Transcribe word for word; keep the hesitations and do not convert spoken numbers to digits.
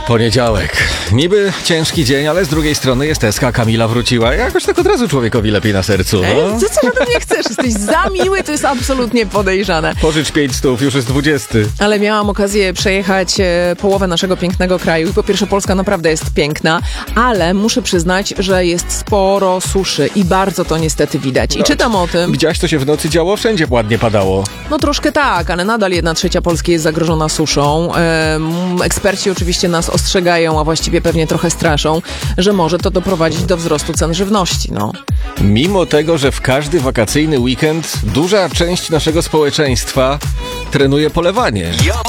Poniedziałek. Niby ciężki dzień, ale z drugiej strony jest Eska, Kamila wróciła. Jakoś tak od razu człowiekowi lepiej na sercu. Ej, No. co, co ode mnie chcesz? Jesteś za miły, to jest absolutnie podejrzane. Pożycz pięć stów, już jest dwudziesty. Ale miałam okazję przejechać e, połowę naszego pięknego kraju i po pierwsze Polska naprawdę jest piękna, ale muszę przyznać, że jest sporo suszy i bardzo to niestety widać. I No, czytam o tym. Widziałaś, co się w nocy działo? Wszędzie ładnie padało. No troszkę tak, ale nadal jedna trzecia Polski jest zagrożona suszą. Ehm, eksperci oczywiście nas ostrzegają, a właściwie pewnie trochę straszą, że może to doprowadzić do wzrostu cen żywności. No. Mimo tego, że w każdy wakacyjny weekend duża część naszego społeczeństwa trenuje polewanie.